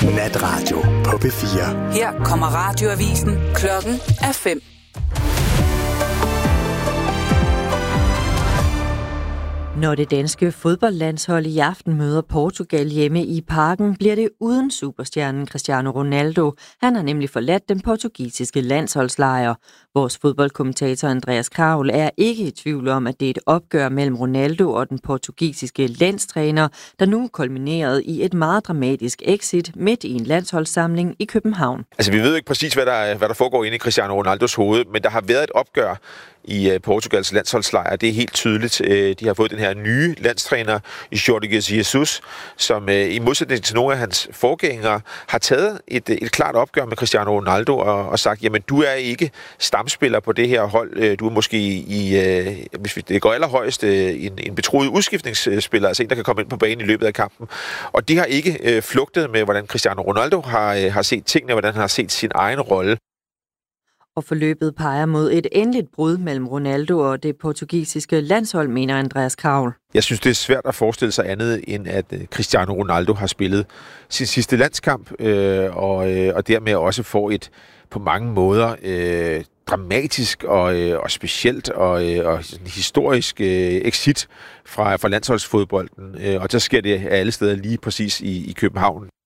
Natradio på P4. Her kommer radioavisen. Klokken er 5. Når det danske fodboldlandshold i aften møder Portugal hjemme i Parken, bliver det uden superstjernen Cristiano Ronaldo. Han har nemlig forladt den portugisiske landsholdslejr. Vores fodboldkommentator Andreas Kraul er ikke i tvivl om, at det er et opgør mellem Ronaldo og den portugisiske landstræner, der nu er kulmineret i et meget dramatisk exit midt i en landsholdssamling i København. Altså, vi ved ikke præcis, hvad der foregår inde i Cristiano Ronaldos hoved, men der har været et opgør i Portugals landsholdslejr. Det er helt tydeligt. De har fået den her nye landstræner, Jorge Jesus, som i modsætning til nogle af hans forgængere har taget et klart opgør med Cristiano Ronaldo og sagt, jamen du er ikke stamspiller på det her hold. Du er måske hvis det går allerhøjst, en betroet udskiftningsspiller, altså en, der kan komme ind på banen i løbet af kampen. Og de har ikke flugtet med, hvordan Cristiano Ronaldo har set tingene, hvordan han har set sin egen rolle. Og forløbet peger mod et endeligt brud mellem Ronaldo og det portugisiske landshold, mener Andreas Kraul. Jeg synes, det er svært at forestille sig andet, end at Cristiano Ronaldo har spillet sin sidste landskamp, og dermed også får et på mange måder dramatisk og specielt og historisk exit fra landsholdsfodbolden. Og så sker det alle steder lige præcis i København.